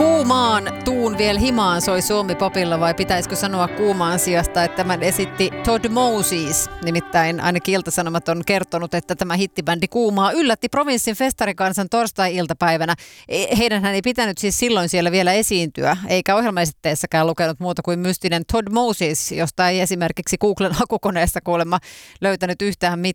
Kuumaan tuun vielä himaan soi Suomi-popilla, vai pitäisikö sanoa kuumaan sijasta, että tämän esitti Todd Moses. Nimittäin ainakin Ilta-Sanomat on kertonut, että tämä hittibändi Kuumaa yllätti provinssin festarikansan torstai-iltapäivänä. Heidänhän ei pitänyt siis silloin siellä vielä esiintyä, eikä ohjelmaesitteessäkään lukenut muuta kuin mystinen Todd Moses, josta ei esimerkiksi Googlen hakukoneessa kuulemma löytänyt yhtään mitään.